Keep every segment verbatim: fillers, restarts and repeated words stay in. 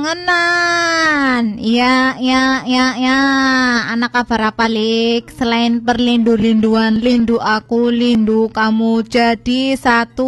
kangenan. Ya, ya, ya, ya. Anak kabar apa, Lik? Selain perlindu-linduan, lindu aku, lindu kamu jadi satu.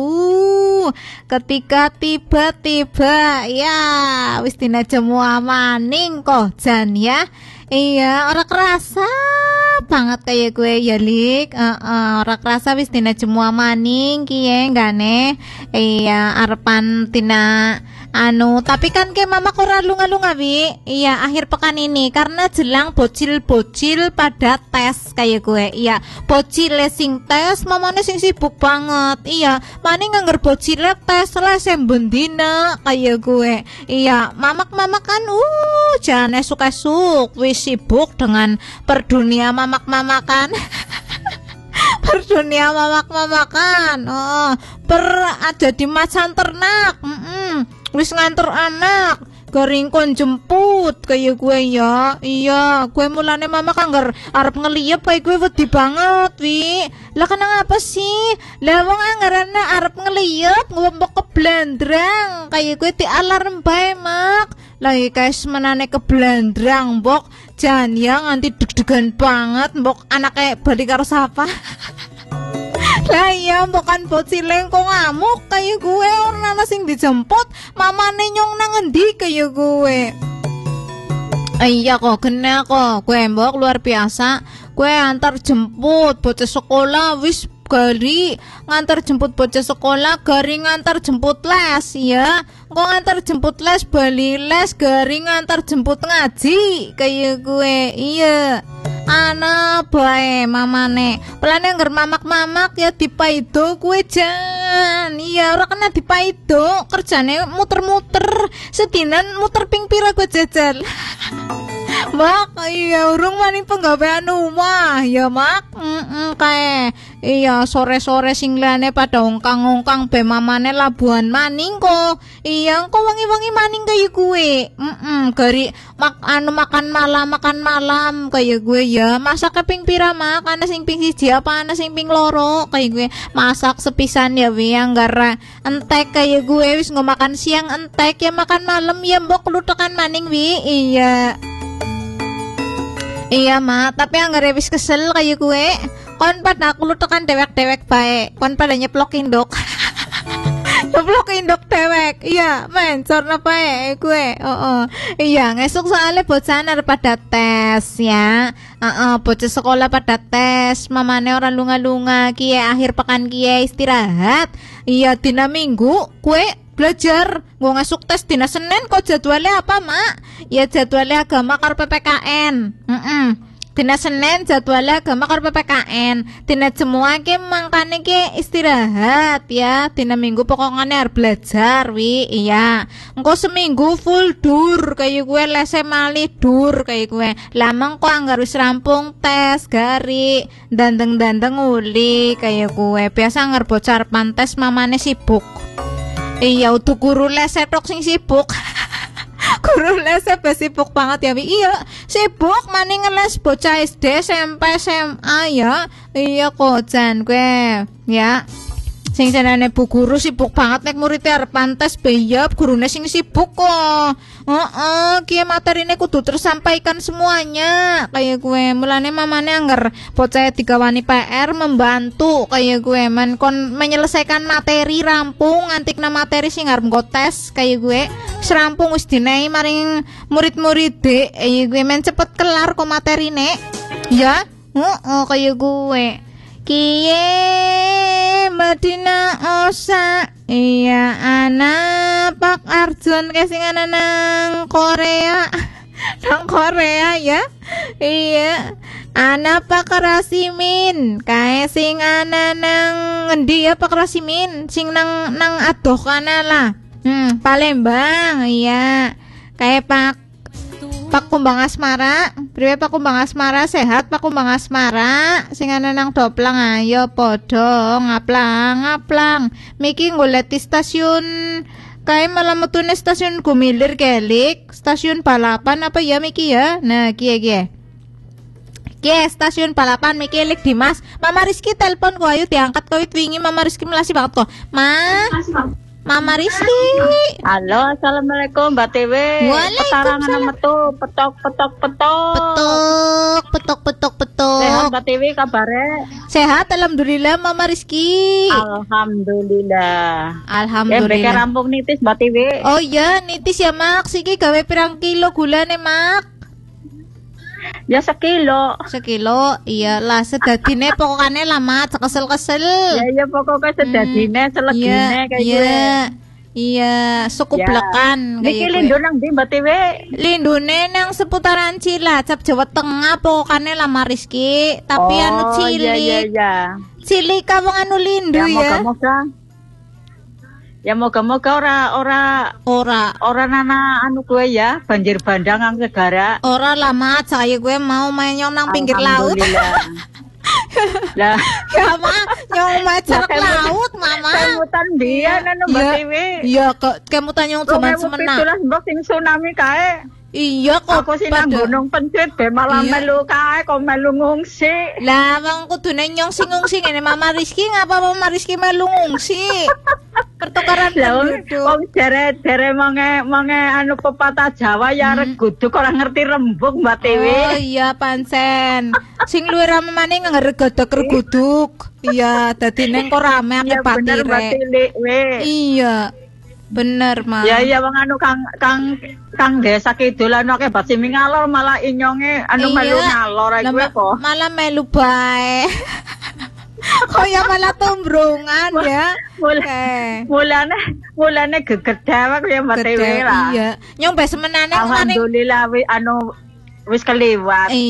Ketika tiba-tiba, ya, wis dina jemua maning kok jan ya. Iya, ora kerasa banget kayak gue ya, Lik. Uh, uh, ora kerasa wis dina jemua maning kiye nggane. Iya, arepan tina anu, tapi kan ke mama ora lunga-lunga Wi. Iya, akhir pekan ini karena jelang bocil-bocil pada tes kayak gue. Iya, bocil sing tes, mamane sing sibuk banget. Iya, maning ngangger bocil tes les bendina kayak gue. Iya, mamak-mamak kan uh jangan esuk-esuk wis sibuk dengan perdunia mamak-mamakan. Perdunia mamak-mamakan. Oh, per ada di macan ternak. Mm -mm. Wis nganter anak garing kon jemput kayak gue ya. Iya, gue mulane mama kangger arep ngeliyep kayak gue wedi banget Wi. Lah kenapa apa sih? Lah wong anggarane arep ngeliyep ngombok ke blandrang kayak gue di alarm bae mak. Lah guys menane ke blandrang mbok jan ya nganti deg-degan banget mbok anake bali karo sapa. Lah iya bukan bocileng kok ngamuk kayak gue orang sing dijemput mamane nyong nang endi kayak gue. Iya kok kena kok gue mbok luar biasa. Gue antar jemput bocah sekolah wis gari ngantar jemput bocah sekolah gari ngantar jemput les ya. Kok ngantar jemput les bali les gari ngantar jemput ngaji kayak gue. Iya. Ana bae mamane pelane ngger mamak-mamak ya dipaido kue jan. Iya ora kena dipaido kerjane muter-muter sedinan muter ping pira gue jajal. Mak iya urung maning penggawean omah ya mak. Heeh kae iya sore-sore sing liyane pada ongkang-ongkang be mamane labuhan maning kok. Iya kok wangi-wangi maning kaya gue. Heeh gari mak anu makan malam makan malam kaya gue ya. Masak ping pira mak ana sing ping siji apa ana sing ping loro kaya gue. Masak sepisan ya wi anggara entek kaya gue wis ngo makan siang entek ya makan malam ya mbok klutekan maning wi. Iya. Iya mak, tapi anggere wis kesel kaya gue. Kon pada aku lutekan dewek-dewek bae. Kon pada nyeplok indok. Nyeplok indok dewek. Iya, mencor napa ya gue. Heeh. Iya, ngesuk soalnya bocah arep pada tes ya. Heeh, bocah sekolah pada tes. Mamane ora lunga-lunga kiye akhir pekan kiye istirahat. Iya, dina Minggu gue belajar gue ngasuk tes dina Senin kok jadwalnya apa mak? Ya jadwalnya agama karo P P K N. Heeh. Dina Senin jadwalnya agama karo P P K N. Dina semua ke mangkane ke istirahat ya. Dina Minggu pokoknya harus belajar wi. Iya. Engko seminggu full dur kayak gue lese mali dur kayak gue. Lamang kok anggar wis rampung tes gari dandeng-dandeng uli kayak gue. Biasa anggar bocor pantes mamane sibuk. Iya utuh guru les tok sing sibuk. Guru les sibuk banget ya Wi. Iya sibuk maning ngeles bocah S D S M P S M A ya. Iya kok jan gue ya. Sing jenenge Bu Guru sibuk banget nek muridé arep pantes bayap gurune sing sibuk kok. Heeh, ki materine kudu tersampaikan semuanya. Kayak gue mulane mamane angger bocah digawani P R membantu kayak gue men kon menyelesaikan materi rampung ngantikna materi sing arep nggo tes kayak gue. Wis rampung wis dinehi maring murid-muride. Kayak gue men cepet kelar kok materine. Ya, heeh kayak gue. Kiye Madina Osa. Iya anak Pak Arjun kesing ana nang Korea. Nang Korea ya. Iya anak Pak Rasimin kae sing ana nang endi ya Pak Rasimin sing nang nang adoh kana lah. Hmm Palembang iya. Kae Pak Pak Kumbang Asmara, priwe Pak Kumbang Asmara sehat Pak Kumbang Asmara, sing ana nang Doplang ayo padha ngaplang ngaplang. Miki golek di stasiun kae malah metune stasiun Gumilir Kelik, stasiun balapan apa ya Miki ya. Nah, kiye kiye. Kiye stasiun balapan Miki Lik Dimas. Mama Rizky telepon kok ayo diangkat kok wingi Mama Rizky melasi banget kok. Ma. Mama Rizky. Halo, assalamualaikum Mbak Tiwi. Petarangan metu, petok, petok, petok. Petok, petok, petok, petok. Sehat Mbak Tiwi kabarnya? Sehat, alhamdulillah Mama Rizky. Alhamdulillah. Alhamdulillah. Ya, beker rampung nitis Mbak Tiwi. Oh iya, nitis ya Mak. Siki gawe pirang kilo gulane Mak? Ya sekilo. Sekilo, iya lah sedadine pokokane lah Mak, kesel-kesel. Ya ya pokoknya sedadine, hmm, selegine iya, kayak iya. gue. Iya, sukuplekan ya. Niki lindu nang ndi Mbak Tiwi? Lindune nang seputaran Cilacap Jawa Tengah pokokane lah Mama Rizky. Tapi oh, anu cilik. Iya iya iya. Cilik kamu anu lindu ya. ya. Moga-moga. Ya moga-moga ora ora ora ora nana anu gue ya banjir bandang ang segara. Ora lama saya gue mau main nyong nang pinggir laut. Lah, ya mah nyong main cerek laut mama. Kemutan biyen anu Mbak Tiwi. Iya kok kemutan nyong zaman semena. Itulah mbok sing tsunami kae. Iya kok aku sih nang gunung pencit be malah iya. Melu kae kok melu ngungsi. Lah wong kudune nyong sing ngungsi ngene Mama Rizky ngapa Mama Rizky melu ngungsi? Pertukaran penduduk. Wong jere-jere mange mange anu pepatah Jawa ya arek hmm. Guduk ora ngerti rembug Mbak Tiwi. Oh iya pancen. Sing luwih rame maning ngerek godhog reguduk. Iya, dadi ning kok rame akeh patire. Iya. Bener mah. Ya iya wong anu Kang Kang Kang Desa Kidul anu akeh basi ngalor malah inyonge anu melu ngalor ae kuwi apa? Malah melu bae. Kok ya malah tumbrungan ya. Mulane mulane mulane gegedhe wae ya Mbak Tiwi lah. Iya. Nyong bae semenane alhamdulillah anu wis keliwat.